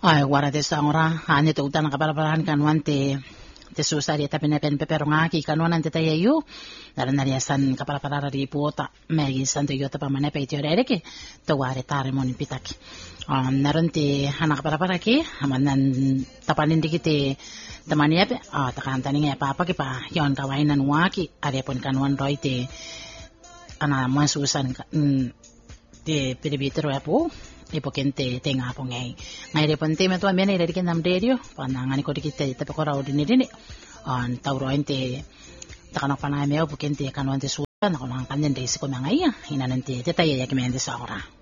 Ay, guarda sa ora, hani to utang kapalapalan kanuan te susari tapi ne pen pepero ngaki kanuan te tayayu. Daran nariasan kapalapalara di puota, megi santo yota pa mane pe tiore ke, to ware tare mon pitaki. Naron te anak kapalapara ki, amanan tapanin dikite temani ape, takan tani apa ke pa, yon kawainan waki, are pon kanuan roi te ana masusan te piribitero apo. Ipokente tenga po ngay re ponte me to amene re ken namderio panangani ko dikite te ko raw dinidini on tawro ente takana pana me pokente kanwante suan ko nang kanyen de ko mangaya hinanante te taye yak mende sa ora